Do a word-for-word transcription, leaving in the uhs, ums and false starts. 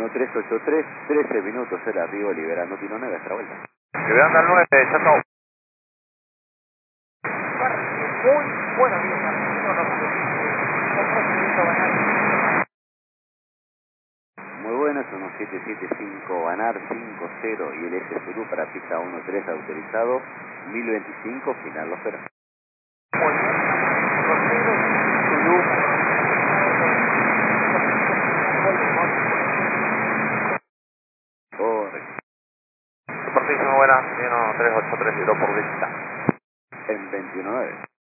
uno tres ocho tres, trece minutos el arribo, liberando tiro nueve, hasta la vuelta. Liberando al nueve, chao, chao. Muy buena vida, no nos un procedimiento banal. Muy buenas, uno siete siete cinco Banar cinco cero y el S Zulu para pista uno tres autorizado, mil veinticinco, final lo espera. Muy bien, Rosero, Zulu. Correcto. Superficie muy buena, uno tres ocho tres cero por visita. En veintiuno nueve.